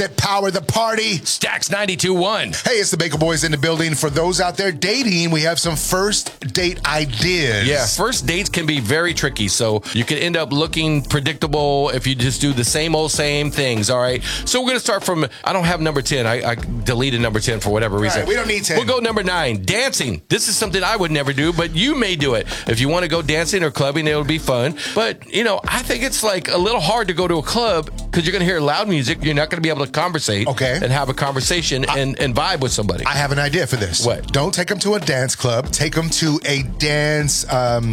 that power the party. Stacks 92.1. Hey, it's the Baker Boys in the building. For those out there dating, we have some first date ideas. Yeah, first dates can be very tricky, so you can end up looking predictable if you just do the same things, all right? So we're going to start from, I don't have number 10. I deleted number 10 for whatever reason. Right, we don't need 10. We'll go number 9, dancing. This is something I would never do, but you may do it. If you want to go dancing or clubbing, it'll be fun. But, you know, I think it's like a little hard to go to a club because you're going to hear loud music. You're not going to be able to conversate and have a conversation and vibe with somebody. I have an idea for this. What? Don't take them to a dance club. Take them to a dance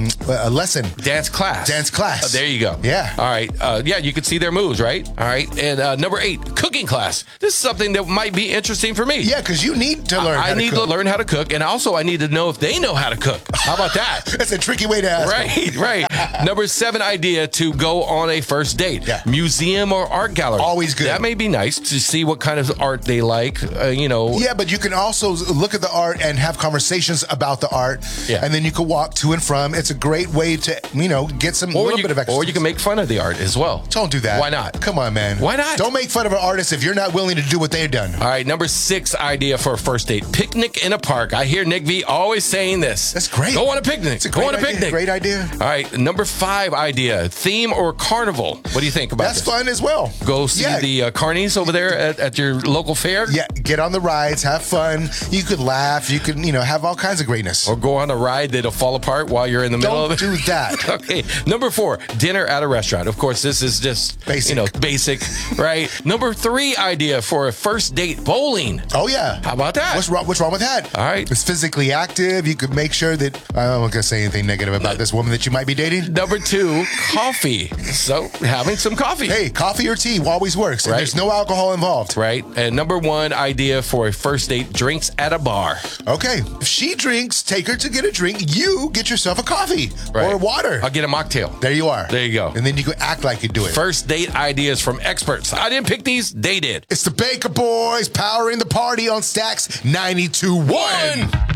a lesson. Dance class. Dance class. There you go. Yeah. All right. Yeah, you can see their moves, right? All right. And number 8, cooking class. This is something that might be interesting for me. Yeah, because you need to learn how to cook. I need to learn how to cook, and also I need to know if they know how to cook. How about that? That's a tricky way to ask. Right. Number 7 idea to go on a first date. Yeah. Museum or art gallery. Always good. That may be nice to see what kind of art they like, Yeah, but you can also look at the art and have conversations about the art. Yeah. And then you can walk to and from. It's a great way to, get some little bit of exercise. Or you can make fun of the art as well. Don't do that. Why not? Come on, man. Why not? Don't make fun of an artist if you're not willing to do what they've done. All right, number 6 idea for a first date. Picnic in a park. I hear Nick V always saying this. That's great. Go on a picnic. It's a great idea. Great idea. All right, number 5 idea. Theme or carnival. What do you think about this? That's fun as well. Go see the carnies over there at your local fair. Yeah, get on the rides, have fun. You could laugh. You could, have all kinds of greatness. Or go on a ride that'll fall apart while you're in the middle of it. Don't do that. Okay. Number 4, dinner at a restaurant. Of course, this is just basic, right? Number 3 idea for a first date, bowling. Oh, yeah. How about that? What's wrong with that? All right. It's physically active. You could make sure that, I'm not going to say anything negative about this woman that you might be dating. Number 2, coffee. So having some coffee. Hey, coffee or tea always works. And there's no alcohol involved. Right. And number 1 idea for a first date, drinks at a bar. Okay. If she drinks, take her to get a drink. You get yourself a coffee or water. I'll get a mocktail. There you are. There you go. And then you can act like you do it. First date ideas from experts. I didn't pick these. They did. It's the Baker Boys powering the party on Stacks 92.1.